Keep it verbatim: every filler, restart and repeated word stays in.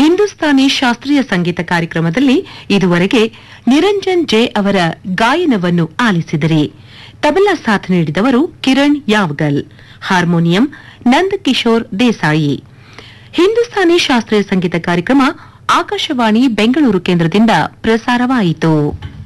ಹಿಂದೂಸ್ತಾನಿ ಶಾಸ್ತ್ರೀಯ ಸಂಗೀತ ಕಾರ್ಯಕ್ರಮದಲ್ಲಿ ಇದುವರೆಗೆ ನಿರಂಜನ್ ಜೆ ಅವರ ಗಾಯನವನ್ನು ಆಲಿಸಿದರಿ. ತಬಲಾ ಸಾಥ್ ನೀಡಿದವರು ಕಿರಣ್ ಯಾವಗಲ್, ಹಾರ್ಮೋನಿಯಂ ನಂದ್ ಕಿಶೋರ್ ದೇಸಾಯಿ. ಹಿಂದೂಸ್ತಾನಿ ಶಾಸ್ತ್ರೀಯ ಸಂಗೀತ ಕಾರ್ಯಕ್ರಮ ಆಕಾಶವಾಣಿ ಬೆಂಗಳೂರು ಕೇಂದ್ರದಿಂದ ಪ್ರಸಾರವಾಯಿತು.